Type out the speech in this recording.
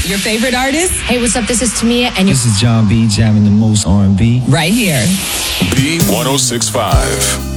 Your favorite artist? Hey, what's up? This is Tamia, and this is John B. jamming the most R&B right here. B1065.